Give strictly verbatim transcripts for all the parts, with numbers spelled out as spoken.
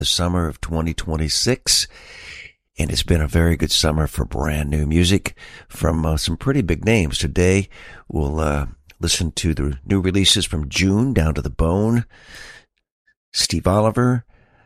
the summer of twenty twenty-six. And it's been a very good summer for brand new music from uh, some pretty big names. Today, we'll uh, listen to the new releases from June, Down to the Bone, Steve Oliver,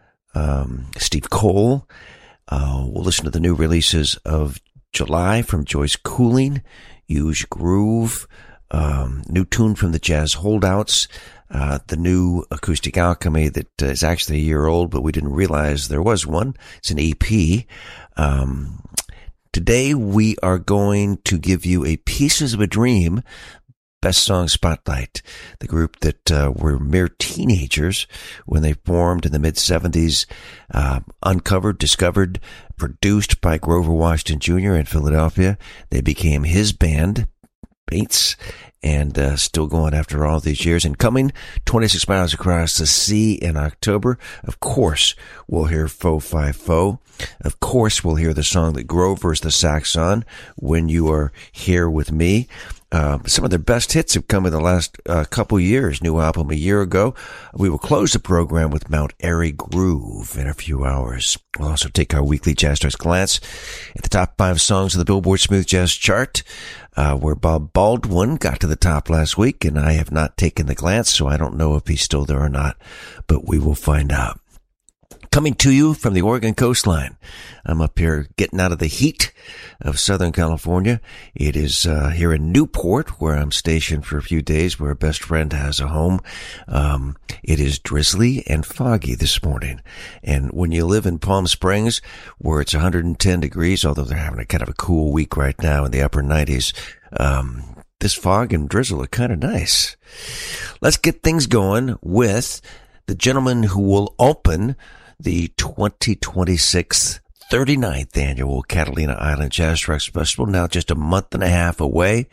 um, Steve Cole. Uh, we'll listen to the new releases of July from Joyce Cooling, Huge Groove, um, new tune from the Jazz Holdouts, uh, the new Acoustic Alchemy that uh, is actually a year old, but we didn't realize there was one. It's an E P. Um, today we are going to give you a Pieces of a Dream Best Song Spotlight, the group that uh, were mere teenagers when they formed in the mid-seventies, uh, uncovered, discovered, produced by Grover Washington Junior in Philadelphia. They became his band, Bates, and uh, still going after all these years. And coming twenty-six miles across the sea in October, of course, we'll hear Fo Fi Fo. Of course, we'll hear the song that Grover's the sax on, When You Are Here With Me. Uh, some of their best hits have come in the last uh, couple years. New album a year ago. We will close the program with Mount Airy Groove in a few hours. We'll also take our weekly Jazz Stars glance at the top five songs of the Billboard Smooth Jazz chart, uh, where Bob Baldwin got to the top last week, and I have not taken the glance, so I don't know if he's still there or not, but we will find out. Coming to you from the Oregon coastline. I'm up here getting out of the heat of Southern California. It is uh, here in Newport, where I'm stationed for a few days, where a best friend has a home. Um, it is drizzly and foggy this morning. And when you live in Palm Springs, where it's one hundred ten degrees, although they're having a kind of a cool week right now in the upper nineties, um, this fog and drizzle are kind of nice. Let's get things going with the gentleman who will open the twenty twenty-six thirty-ninth annual Catalina Island Jazz Trucks Festival, now just a month and a half away,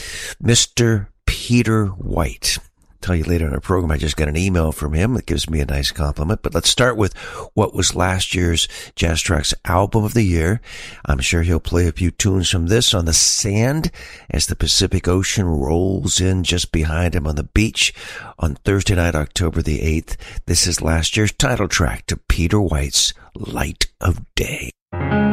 Mister Peter White. I'll tell you later in our program, I just got an email from him that gives me a nice compliment. But let's start with what was last year's Jazz Trucks Album of the Year. I'm sure he'll play a few tunes from this on the sand as the Pacific Ocean rolls in just behind him on the beach on Thursday night, October the eighth. This is last year's title track to Peter White's Light of Day.